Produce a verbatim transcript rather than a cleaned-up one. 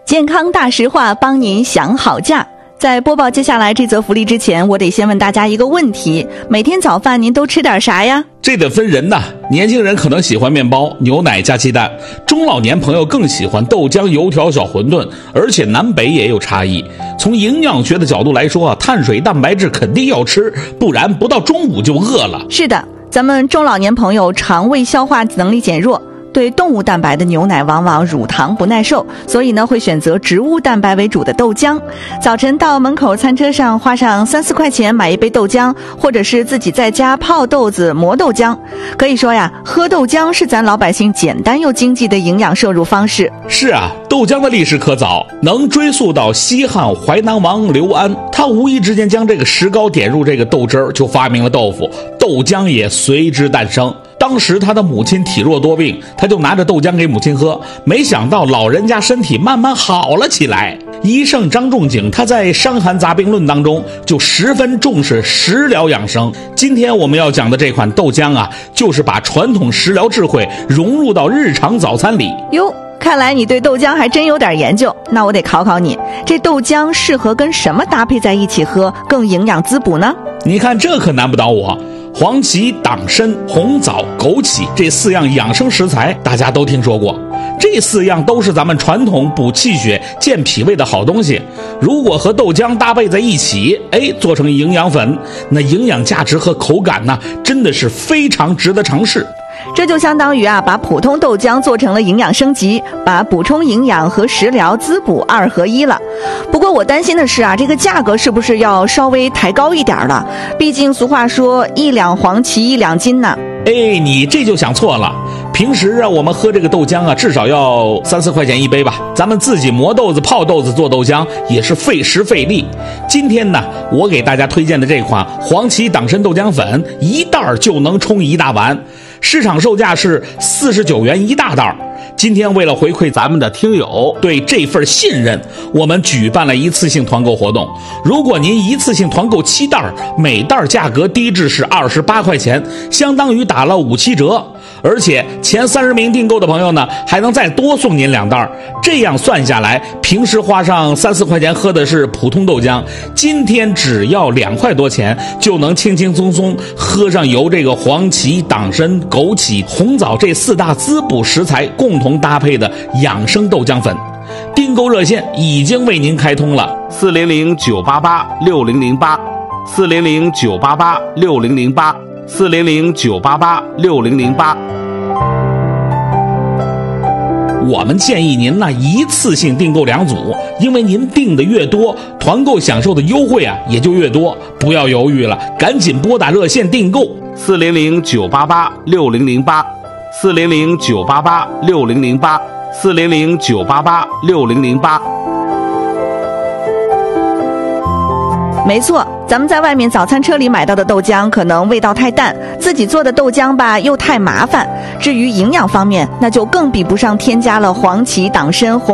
健康大实话，帮您想好价。在播报接下来这则福利之前，我得先问大家一个问题：每天早饭您都吃点啥呀？ 这得分人呐，年轻人可能喜欢面包、牛奶加鸡蛋，中老年朋友更喜欢豆浆、油条、小馄饨，而且南北也有差异。从营养学的角度来说啊，碳水蛋白质肯定要吃，不然不到中午就饿了。 是的，咱们中老年朋友肠胃消化能力减弱，对动物蛋白的牛奶往往乳糖不耐受，所以呢会选择植物蛋白为主的豆浆。早晨到门口餐车上花上三四块钱买一杯豆浆，或者是自己在家泡豆子磨豆浆。可以说呀，喝豆浆是咱老百姓简单又经济的营养摄入方式。 是啊，豆浆的历史可早，能追溯到西汉淮南王刘安，他无意之间将这个石膏点入这个豆汁儿，就发明了豆腐，豆浆也随之诞生。当时他的母亲体弱多病，他就拿着豆浆给母亲喝，没想到老人家身体慢慢好了起来。医圣张仲景他在《伤寒杂病论》当中就十分重视食疗养生。今天我们要讲的这款豆浆啊，就是把传统食疗智慧融入到日常早餐里。 哟，看来你对豆浆还真有点研究，那我得考考你，这豆浆适合跟什么搭配在一起喝更营养滋补呢？ 你看这可难不倒我，黄芪、党参、红枣、枸杞这四样养生食材大家都听说过，这四样都是咱们传统补气血健脾胃的好东西，如果和豆浆搭配在一起，哎，做成营养粉，那营养价值和口感呢，真的是非常值得尝试。 这就相当于啊，把普通豆浆做成了营养升级，把补充营养和食疗滋补二合一了。不过我担心的是啊，这个价格是不是要稍微抬高一点了？毕竟俗话说一两黄芪一两金呢。 哎，你这就想错了。平时啊，我们喝这个豆浆啊，至少要三四块钱一杯吧。咱们自己磨豆子、泡豆子做豆浆也是费时费力。今天呢，我给大家推荐的这款黄芪党参豆浆粉，一袋就能冲一大碗，市场售价是四十九元一大袋。今天为了回馈咱们的听友对这份信任，我们举办了一次性团购活动。如果您一次性团购七袋，每袋价格低至是二十八块钱，相当于打了五七折。而且前三十名订购的朋友呢，还能再多送您两袋。这样算下来，平时花上三四块钱喝的是普通豆浆，今天只要两块多钱，就能轻轻松松喝上由这个黄芪、党参、枸杞、红枣这四大滋补食材共同搭配的养生豆浆粉。订购热线已经为您开通了，四零零九八八六零零八，四零零九八八六零零八，四零零九八八六零零八。我们建议您呢一次性订购两组，因为您订的越多，团购享受的优惠啊也就越多。不要犹豫了，赶紧拨打热线订购四零零九八八六零零八，四零零九八八六零零八，四零零九八八六零零八。 没错，咱们在外面早餐车里买到的豆浆可能味道太淡，自己做的豆浆吧又太麻烦。至于营养方面，那就更比不上添加了黄芪、党参、红